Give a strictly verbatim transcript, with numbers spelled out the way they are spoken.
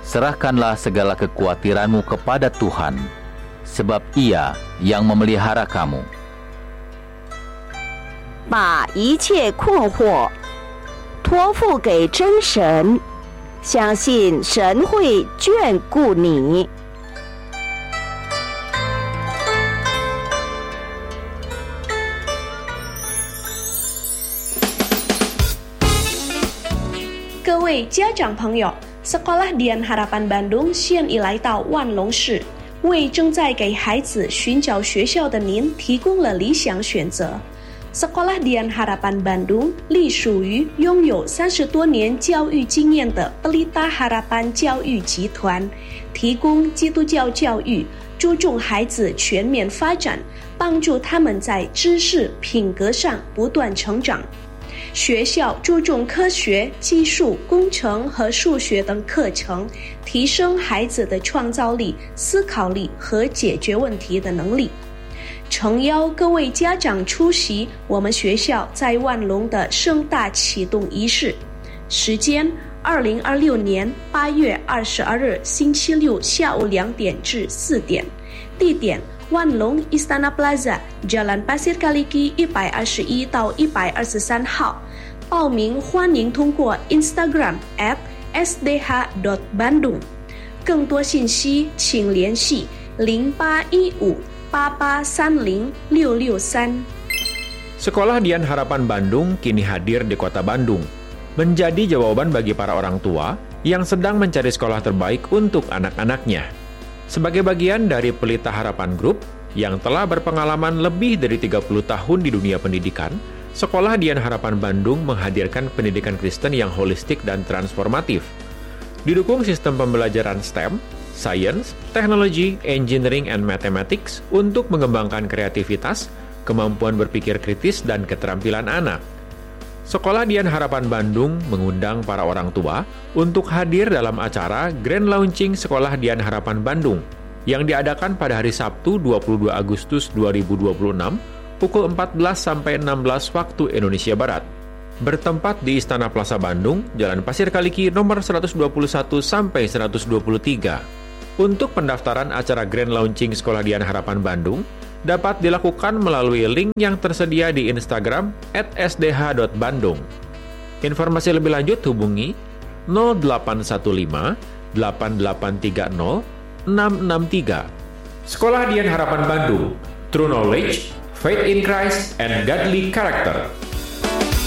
serahkanlah segala kekhawatiranmu kepada Tuhan, sebab Ia yang memelihara kamu. 把一切困惑托付给真神，相信神会眷顾你。 各位家长朋友， Sekolah Dian Harapan Bandung 现已来到万隆市，为正在给孩子寻找学校的您提供了理想选择。 Sekolah Dian Harapan Bandung 隶属于拥有三十多年教育经验的 Pelita Harapan 教育集团，提供基督教教育，注重孩子全面发展，帮助他们在知识、品格上不断成长。 学校注重科学、技术、工程和数学等课程，提升孩子的创造力、思考力和解决问题的能力。 诚邀各位家长出席我们学校在万隆的盛大启动仪式，时间二零二六年八月二十二日星期六下午两点至四点，地点万隆 Istana Plaza Jalan Pasir Kaliki 一百二十一到一百二十三号。报名欢迎通过 Instagram at s d h dot bandung， 更多信息请联系零八一五 八八三零六六三。 Sekolah Dian Harapan Bandung kini hadir di kota Bandung, menjadi jawaban bagi para orang tua yang sedang mencari sekolah terbaik untuk anak-anaknya. Sebagai bagian dari Pelita Harapan Group yang telah berpengalaman lebih dari tiga puluh tahun di dunia pendidikan, Sekolah Dian Harapan Bandung menghadirkan pendidikan Kristen yang holistik dan transformatif. Didukung sistem pembelajaran S T E M, Science, Technology, Engineering, and Mathematics untuk mengembangkan kreativitas, kemampuan berpikir kritis, dan keterampilan anak. Sekolah Dian Harapan Bandung mengundang para orang tua untuk hadir dalam acara Grand Launching Sekolah Dian Harapan Bandung yang diadakan pada hari Sabtu dua puluh dua Agustus dua ribu dua puluh enam pukul empat belas sampai enam belas waktu Indonesia Barat. Bertempat di Istana Plaza Bandung, Jalan Pasir Kaliki nomor seratus dua puluh satu sampai seratus dua puluh tiga. Untuk pendaftaran acara Grand Launching Sekolah Dian Harapan Bandung dapat dilakukan melalui link yang tersedia di Instagram at s d h dot bandung. Informasi lebih lanjut hubungi nol delapan satu lima delapan delapan tiga nol enam enam tiga. Sekolah Dian Harapan Bandung, True Knowledge, Faith in Christ, and Godly Character.